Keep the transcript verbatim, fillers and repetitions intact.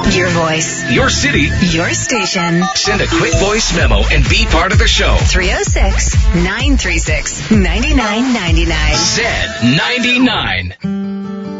Your voice. Your city. Your station. Send a quick voice memo and be part of the show. three oh six, nine three six, nine nine nine nine. Z ninety-nine.